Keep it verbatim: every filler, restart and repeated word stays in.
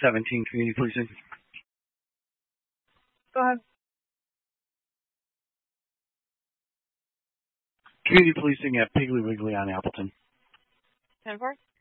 seventeen, community policing. Go ahead. Community policing at Piggly Wiggly on Appleton. ten four?